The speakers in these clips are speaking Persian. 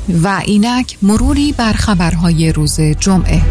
و اینک مروری بر خبرهای روز جمعه.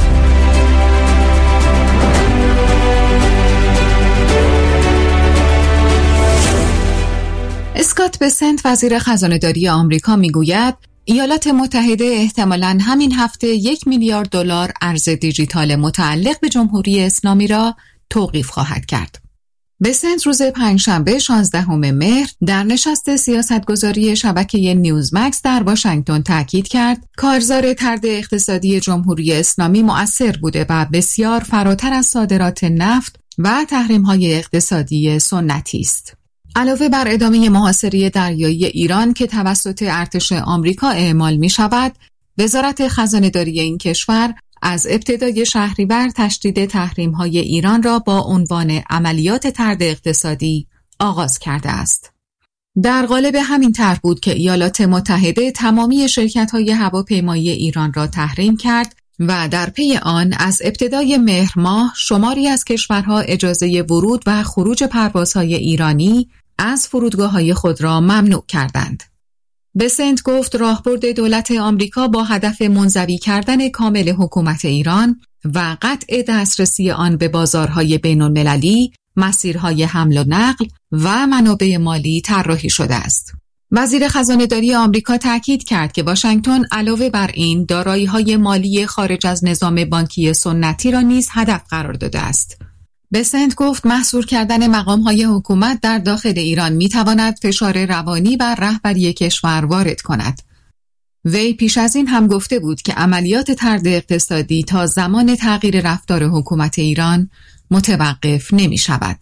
اسکات بسنت وزیر خزانه‌داری آمریکا میگوید ایالات متحده احتمالاً همین هفته 1 میلیارد دلار ارز دیجیتال متعلق به جمهوری اسلامی را توقیف خواهد کرد. بسنت روز پنجشنبه 16 مهر در نشست سیاستگذاری شبکه نیوزمکس در واشنگتن تاکید کرد کارزار طرد اقتصادی جمهوری اسلامی مؤثر بوده و بسیار فراتر از صادرات نفت و تحریم‌های اقتصادی سنتی است. علاوه بر ادامه محاصره دریایی ایران که توسط ارتش آمریکا اعمال می شود، وزارت خزانه‌داری این کشور از ابتدای شهریور تشدید تحریم‌های ایران را با عنوان عملیات طرد اقتصادی آغاز کرده است. در قالب همین طرح بود که ایالات متحده تمامی شرکت‌های هواپیمایی ایران را تحریم کرد و در پی آن از ابتدای مهر ماه شماری از کشورها اجازه ورود و خروج پروازهای ایرانی از فرودگاه‌های خود را ممنوع کردند. بسنت گفت راهبرد دولت آمریکا با هدف منزوی کردن کامل حکومت ایران و قطع دسترسی آن به بازارهای بین‌المللی، مسیرهای حمل و نقل و منابع مالی طراحی شده است. وزیر خزانه‌داری آمریکا تاکید کرد که واشنگتن علاوه بر این دارایی‌های مالی خارج از نظام بانکی سنتی را نیز هدف قرار داده است. بسنت گفت محصور کردن مقام‌های حکومت در داخل ایران می‌تواند فشار روانی بر رهبری کشور وارد کند. وی پیش از این هم گفته بود که عملیات طرد اقتصادی تا زمان تغییر رفتار حکومت ایران متوقف نمی‌شود.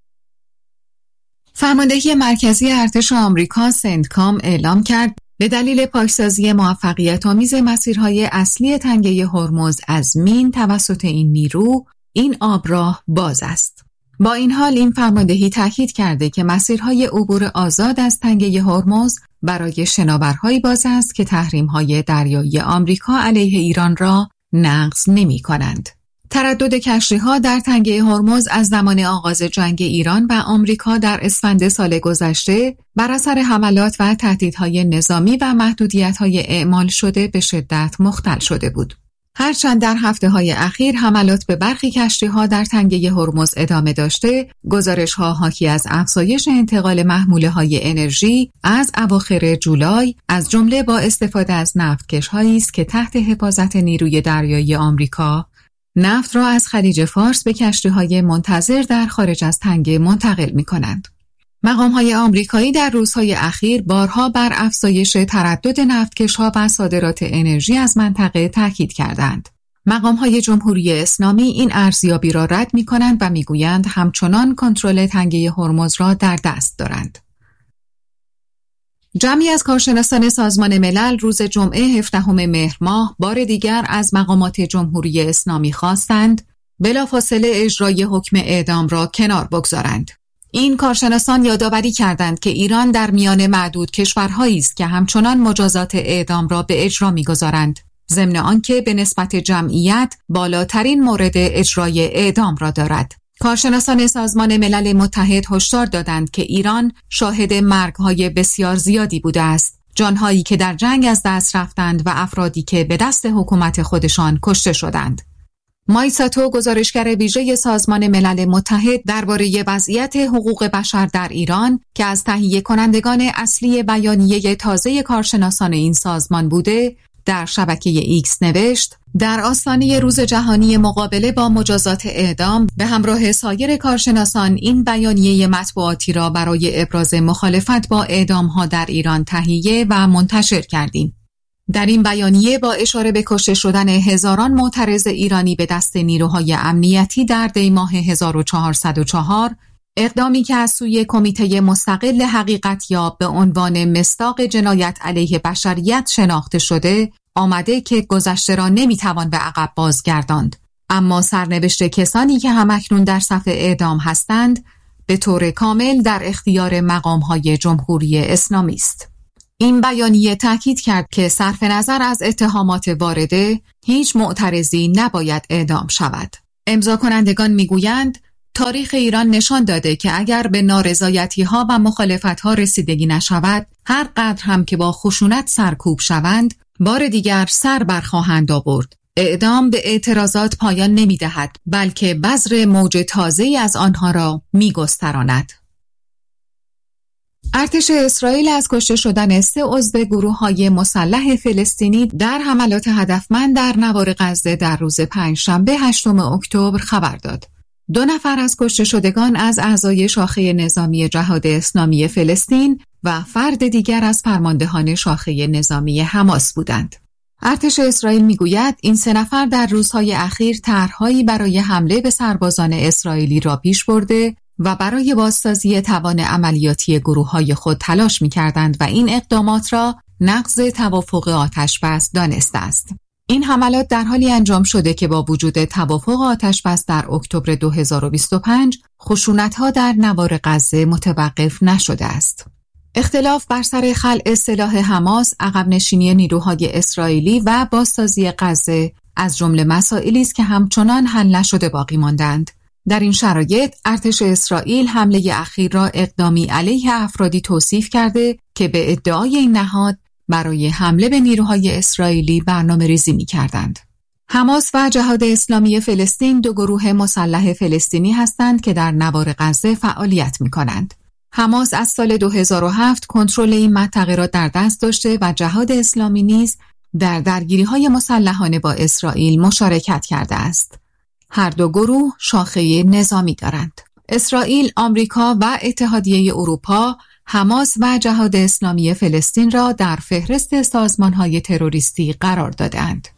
فرماندهی مرکزی ارتش آمریکا سنتکام اعلام کرد به دلیل پاکسازی موفقیت‌آمیز مسیرهای اصلی تنگه هرمز از مین توسط این نیرو، این آبراه باز است. با این حال این فرماندهی تاکید کرده که مسیرهای عبور آزاد از تنگه هرمز برای شناورهایی باز است که تحریم‌های دریایی آمریکا علیه ایران را نقض نمی‌کنند. تردد کشتی‌ها در تنگه هرمز از زمان آغاز جنگ ایران و آمریکا در اسفند سال گذشته بر اثر حملات و تهدیدهای نظامی و محدودیت‌های اعمال شده به شدت مختل شده بود. هرچند در هفته‌های اخیر حملات به برخی کشتی‌ها در تنگه هرمز ادامه داشته، گزارش‌ها حاکی از افزایش انتقال محموله‌های انرژی از اواخر جولای از جمله با استفاده از نفتکش‌هایی است که تحت حفاظت نیروی دریایی آمریکا نفت را از خلیج فارس به کشتی‌های منتظر در خارج از تنگه منتقل می‌کنند. مقام‌های آمریکایی در روزهای اخیر بارها بر افزایش تردد نفتکش‌ها و صادرات انرژی از منطقه تاکید کردند. مقام‌های جمهوری اسلامی این ارزیابی را رد می‌کنند و می‌گویند همچنان کنترل تنگه هرمز را در دست دارند. جمعی از کارشناسان سازمان ملل روز جمعه 17 مهر ماه بار دیگر از مقامات جمهوری اسلامی خواستند بلافاصله اجرای حکم اعدام را کنار بگذارند. این کارشناسان یادآوری کردند که ایران در میان معدود کشورهایی است که همچنان مجازات اعدام را به اجرا می‌گذارند، ضمن آنکه به نسبت جمعیت بالاترین مورد اجرای اعدام را دارد. کارشناسان سازمان ملل متحد هشدار دادند که ایران شاهد مرگ‌های بسیار زیادی بوده است، جان‌هایی که در جنگ از دست رفتند و افرادی که به دست حکومت خودشان کشته شدند. مایساتو گزارشگر ویژه سازمان ملل متحد درباره وضعیت حقوق بشر در ایران که از تهیه کنندگان اصلی بیانیه تازه کارشناسان این سازمان بوده، در شبکه ایکس نوشت در آستانه روز جهانی مقابله با مجازات اعدام به همراه سایر کارشناسان این بیانیه مطبوعاتی را برای ابراز مخالفت با اعدام‌ها در ایران تهیه و منتشر کردیم. در این بیانیه با اشاره به کشته شدن هزاران معترض ایرانی به دست نیروهای امنیتی در دی ماه 1404، اقدامی که از سوی کمیته مستقل حقیقتیاب به عنوان مصداق جنایت علیه بشریت شناخته شده، آمده که گذشته را نمیتوان به عقب بازگرداند، اما سرنوشت کسانی که همکنون در صف اعدام هستند به طور کامل در اختیار مقام‌های جمهوری اسلامی است. این بیانیه تاکید کرد که صرف نظر از اتهامات وارده، هیچ معترضی نباید اعدام شود. امضا کنندگان میگویند تاریخ ایران نشان داده که اگر به نارضایتی‌ها و مخالفت‌ها رسیدگی نشود، هر قدر هم که با خشونت سرکوب شوند، بار دیگر سر برخواهند آورد. اعدام به اعتراضات پایان نمی‌دهد، بلکه بذر موج تازه‌ای از آنها را می‌گستراند. ارتش اسرائیل از کشته شدن 3 عضو گروه‌های مسلح فلسطینی در حملات هدفمند در نوار غزه در روز پنجشنبه 8 اکتبر خبر داد. 2 نفر از کشته شدگان از اعضای شاخه نظامی جهاد اسلامی فلسطین و فرد دیگر از فرماندهان شاخه نظامی حماس بودند. ارتش اسرائیل میگوید این 3 نفر در روزهای اخیر طرح‌هایی برای حمله به سربازان اسرائیلی را پیش برده و برای بازسازی توان عملیاتی گروه‌های خود تلاش می‌کردند و این اقدامات را نقض توافق آتش‌بس دانسته است. این حملات در حالی انجام شده که با وجود توافق آتش‌بس در اکتبر 2025 خشونت‌ها در نوار غزه متوقف نشده است. اختلاف بر سر خلع سلاح حماس، عقب نشینی نیروهای اسرائیلی و بازسازی غزه از جمله مسائلی است که همچنان حل نشده باقی ماندند. در این شرایط ارتش اسرائیل حمله اخیر را اقدامی علیه افرادی توصیف کرده که به ادعای این نهاد برای حمله به نیروهای اسرائیلی برنامه‌ریزی می‌کردند. حماس و جهاد اسلامی فلسطین 2 گروه مسلح فلسطینی هستند که در نوار غزه فعالیت می‌کنند. حماس از سال 2007 کنترل این منطقه را در دست داشته و جهاد اسلامی نیز در درگیری‌های مسلحانه با اسرائیل مشارکت کرده است. هر 2 گروه شاخه نظامی دارند. اسرائیل، آمریکا و اتحادیه اروپا حماس و جهاد اسلامی فلسطین را در فهرست سازمان‌های تروریستی قرار دادند.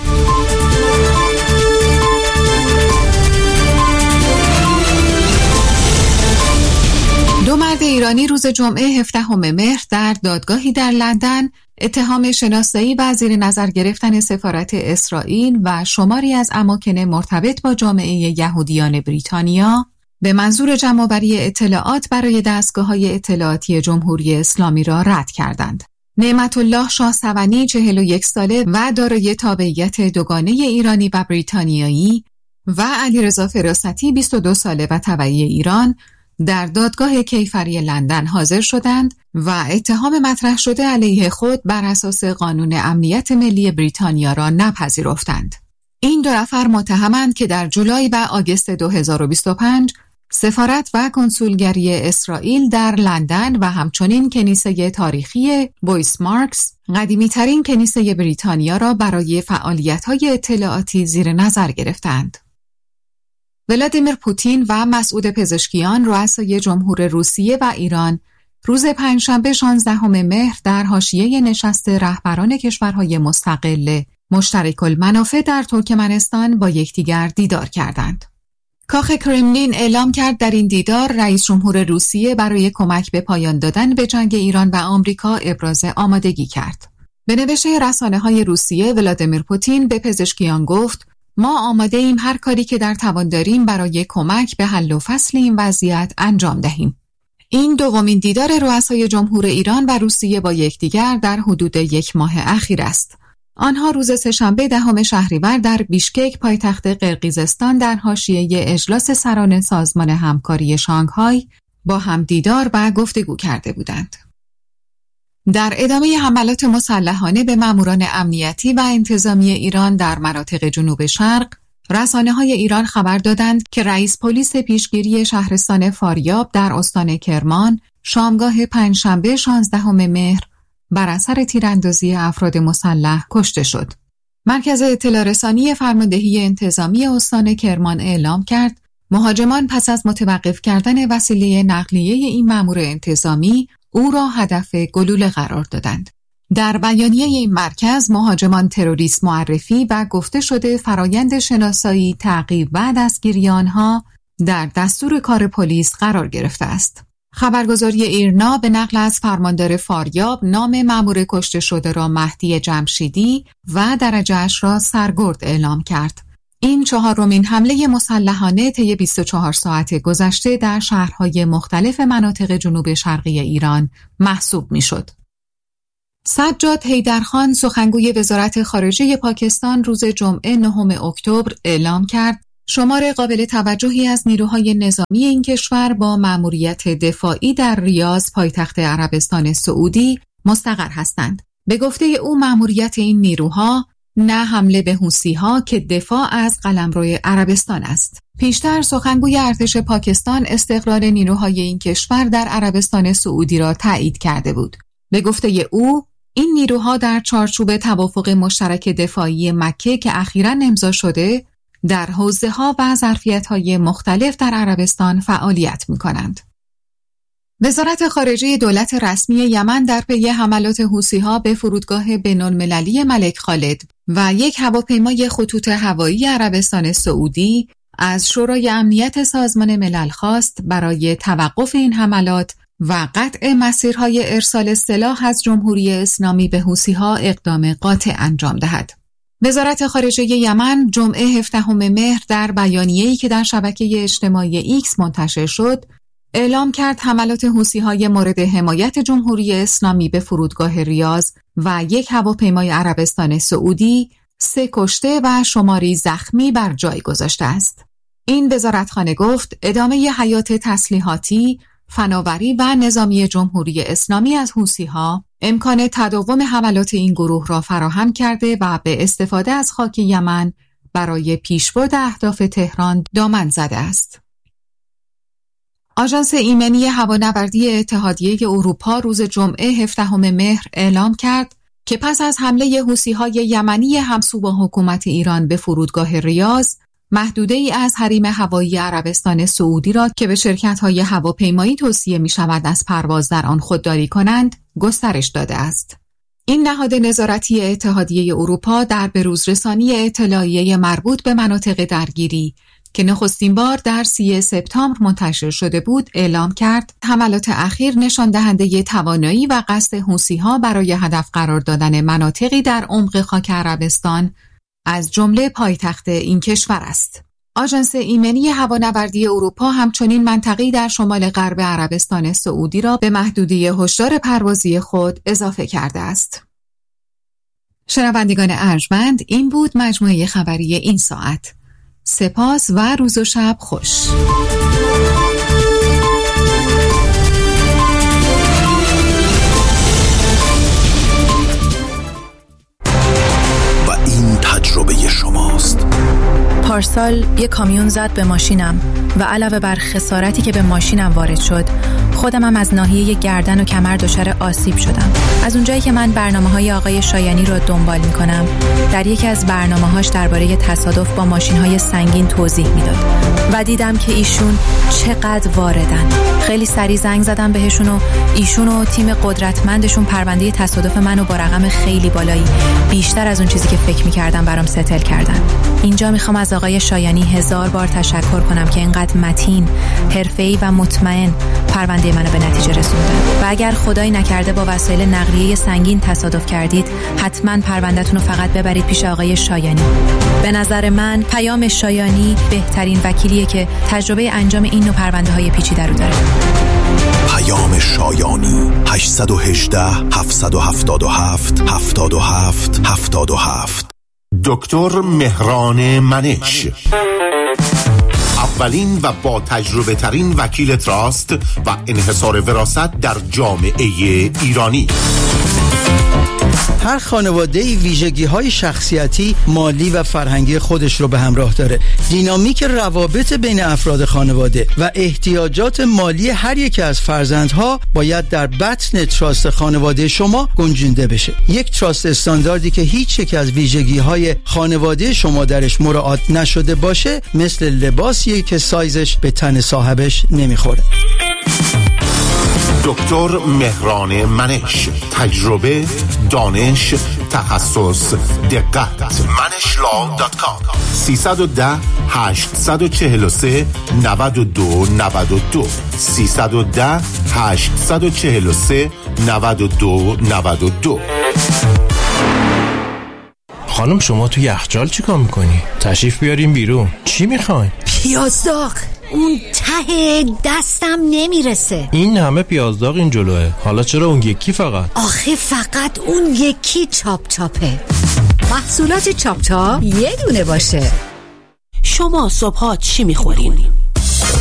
دو مرد ایرانی روز جمعه 17 مهر در دادگاهی در لندن اتهام شناسایی و زیر نظر گرفتن سفارت اسرائیل و شماری از اماکن مرتبط با جامعه یهودیان بریتانیا به منظور جمع‌آوری اطلاعات برای دستگاه‌های اطلاعاتی جمهوری اسلامی را رد کردند. نعمت الله شاهسوانی 41 ساله و دارای تابعیت دوگانه ایرانی و بریتانیایی و علیرضا فراستی 22 ساله و تبعی ایران در دادگاه کیفری لندن حاضر شدند و اتهام مطرح شده علیه خود بر اساس قانون امنیت ملی بریتانیا را نپذیرفتند. این 2 نفر متهمند که در جولای و آگوست 2025 سفارت و کنسولگری اسرائیل در لندن و همچنین کنیسه تاریخی بویس مارکس، قدیمی‌ترین کنیسه بریتانیا را برای فعالیت‌های اطلاعاتی زیر نظر گرفتند. ولادیمیر پوتین و مسعود پزشکیان رؤسای جمهور روسیه و ایران روز پنجشنبه 16 مهر در حاشیه نشست رهبران کشورهای مستقل مشترک المنافع در ترکمنستان با یکدیگر دیدار کردند. کاخ کرملین اعلام کرد در این دیدار رئیس جمهور روسیه برای کمک به پایان دادن به جنگ ایران و آمریکا ابراز آمادگی کرد. به نوشته رسانه‌های روسیه، ولادیمیر پوتین به پزشکیان گفت: ما آماده ایم هر کاری که در توان داریم برای کمک به حل و فصل این وضعیت انجام دهیم. این دومین دیدار رؤسای جمهور ایران و روسیه با یکدیگر در حدود 1 ماه اخیر است. آنها روز سه‌شنبه 10 شهریور در بیشکک پایتخت قرقیزستان در حاشیه اجلاس سران سازمان همکاری شانگهای با هم دیدار و گفتگو کرده بودند. در ادامه حملات مسلحانه به ماموران امنیتی و انتظامی ایران در مناطق جنوب شرق، رسانه‌های ایران خبر دادند که رئیس پلیس پیشگیری شهرستان فاریاب در استان کرمان شامگاه پنجشنبه 16 مهر بر اثر تیراندازی افراد مسلح کشته شد. مرکز اطلاع رسانی فرماندهی انتظامی استان کرمان اعلام کرد مهاجمان پس از متوقف کردن وسیله نقلیه این مأمور انتظامی او را هدف گلوله قرار دادند. در بیانیه این مرکز مهاجمان تروریست معرفی و گفته شده فرایند شناسایی، تعقیب و دستگیری آنها در دستور کار پلیس قرار گرفته است. خبرگزاری ایرنا به نقل از فرماندار فاریاب نام مأمور کشته شده را مهدی جمشیدی و درجه‌اش را سرگرد اعلام کرد. این 4مین حمله مسلحانه طی 24 ساعت گذشته در شهرهای مختلف مناطق جنوب شرقی ایران محسوب می‌شد. سجاد حیدرخان سخنگوی وزارت خارجه پاکستان روز جمعه 9 اکتبر اعلام کرد شمار قابل توجهی از نیروهای نظامی این کشور با مأموریت دفاعی در ریاض پایتخت عربستان سعودی مستقر هستند. به گفته او مأموریت این نیروها نه حمله به حوثی‌ها که دفاع از قلمرو عربستان است. پیشتر سخنگوی ارتش پاکستان استقرار نیروهای این کشور در عربستان سعودی را تایید کرده بود. به گفته او این نیروها در چارچوب توافق مشترک دفاعی مکه که اخیراً امضا شده در حوزه‌ها و ظرفیت‌های مختلف در عربستان فعالیت می‌کنند. وزارت خارجه دولت رسمی یمن در پی حملات حوثی‌ها به فرودگاه بین‌المللی ملک خالد و یک هواپیمای خطوط هوایی عربستان سعودی از شورای امنیت سازمان ملل خواست برای توقف این حملات و قطع مسیرهای ارسال سلاح از جمهوری اسلامی به حوثی‌ها اقدام قاطع انجام دهد. وزارت خارجه یمن جمعه 17 مهر در بیانیه‌ای که در شبکه اجتماعی ایکس منتشر شد، اعلام کرد حملات حوثی‌های مورد حمایت جمهوری اسلامی به فرودگاه ریاض و یک هواپیمای عربستان سعودی 3 کشته و شماری زخمی بر جای گذاشته است. این وزارتخانه گفت ادامه حیات تسلیحاتی، فناوری و نظامی جمهوری اسلامی از حوثی‌ها امکان تداوم حملات این گروه را فراهم کرده و به استفاده از خاک یمن برای پیشبرد اهداف تهران دامن زده است. آژانس ایمنی هوانوردی اتحادیه اروپا روز جمعه 17 مهر اعلام کرد که پس از حمله حوثی‌های یمنی همسو با حکومت ایران به فرودگاه ریاض، محدوده‌ای از حریم هوایی عربستان سعودی را که به شرکت‌های هواپیمایی توصیه می‌شود از پرواز در آن خودداری کنند، گسترش داده است. این نهاد نظارتی اتحادیه اروپا در بروزرسانی اطلاعیه مربوط به مناطق درگیری که نخستین بار در 30 سپتامبر منتشر شده بود، اعلام کرد حملات اخیر نشان دهنده توانایی و قصد حوثی‌ها برای هدف قرار دادن مناطقی در عمق خاک عربستان از جمله پایتخت این کشور است. آژانس ایمنی هوانوردی اروپا همچنین منطقه‌ای در شمال غرب عربستان سعودی را به محدوده هشدار پروازی خود اضافه کرده است. شنوندگان ارجمند، این بود مجموعه خبری این ساعت. سپاس و روز و شب خوش. و این تجربه شماست. پارسال یک کامیون زد به ماشینم و علاوه بر خسارتی که به ماشینم وارد شد، خودم از ناحیه گردن و کمر دچار آسیب شدم. از اونجایی که من برنامه‌های آقای شایانی رو دنبال می‌کنم، در یکی از برنامه‌هاش درباره تصادف با ماشین‌های سنگین توضیح میداد و دیدم که ایشون چقدر واردن. خیلی سریع زنگ زدم بهشون و ایشون و تیم قدرتمندشون پرونده تصادف منو با رقم خیلی بالایی، بیشتر از اون چیزی که فکر می‌کردم برام ستل کردن. اینجا میخوام از آقای شایانی 1000 بار تشکر کنم که اینقدر متین، حرفه‌ای و مطمئن پرونده منو به نتیجه رسوندن. و اگر خدایی نکرده با وسایل نقلیه سنگین تصادف کردید، حتما پرونده‌تون رو فقط ببرید پیش آقای شایانی. به نظر من پیام شایانی بهترین وکیلیه که تجربه انجام این نوع پرونده‌های پیچیده رو داره. پیام شایانی 818 777 77 77. دکتر مهران منش، اولین و با تجربه ترین وکیل تراست و انحصار وراثت در جامعه ایرانی. هر خانواده‌ای ویژگی‌های شخصیتی، مالی و فرهنگی خودش رو به همراه داره. دینامیک روابط بین افراد خانواده و احتیاجات مالی هر یک از فرزندها باید در بطن تراست خانواده شما گنجونده بشه. یک تراست استانداردی که هیچ یک از ویژگی‌های خانواده شما درش مراعات نشده باشه، مثل لباسیه که سایزش به تن صاحبش نمیخوره. دکتر مهران منش، تجربه، دانش، تخصص، دقت. manishLaw.com 310 843 92 92 310 843 92 92. خانم شما تو یخچال چی کار میکنی؟ تشریف بیاریم بیرون. چی میخواین؟ پیازداغ، اون ته دستم نمیرسه. این همه پیازداغ این جلوه، حالا چرا اون یکی فقط؟ آخه فقط اون یکی چاپ چاپه. محصولات چاپ چاپ یه دونه باشه. شما صبحا چی میخورین؟